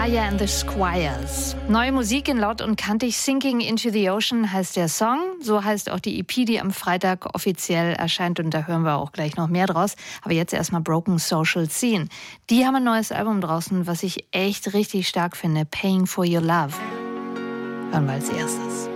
Aya and the Squires. Neue Musik in Laut und Kantig. Sinking into the Ocean heißt der Song. So heißt auch die EP, die am Freitag offiziell erscheint. Und da hören wir auch gleich noch mehr draus. Aber jetzt erstmal Broken Social Scene. Die haben ein neues Album draußen, was ich echt richtig stark finde. Paying for Your Love. Hören wir als erstes.